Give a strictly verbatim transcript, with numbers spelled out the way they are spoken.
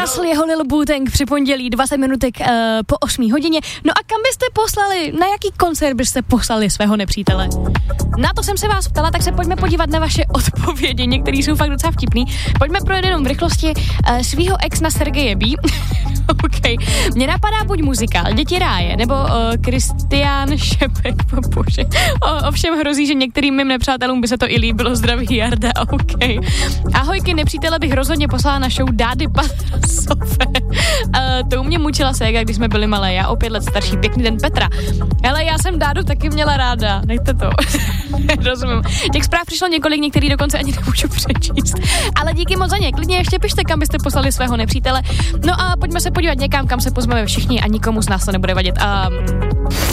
Russell, jeho Lil Booteng při pondělí dvacet minutek uh, po osmé hodině. No a kam byste poslali, na jaký koncert byste poslali svého nepřítele? Na to jsem se vás ptala, tak se pojďme podívat na vaše odpovědi, některé jsou fakt docela vtipný. Pojďme projet jenom v rychlosti uh, svýho ex na Sergeje B. OK. Mně napadá buď muzikál Děti ráje, nebo Kristián uh, Šepek, bože. O, ovšem hrozí, že některým mým nepřátelům by se to i líbilo. Zdraví Jarda, OK. Ahojky, nepřítele bych rozhodně poslala na show Dády Patrasové. uh, to u mě mučila séga, když jsme byli malé. Já o pět let starší. Pěkný den Petra. Ale já jsem Dádu taky měla ráda. Nechte to. Rozumím. Těch zpráv přišlo několik, některý dokonce ani nemůžu přečíst. Ale díky moc za ně. Klidně ještě pište, kam byste poslali svého nepřítele. No a pojďme se podívat někam, kam se pozveme všichni a nikomu z nás to nebude vadit. Um,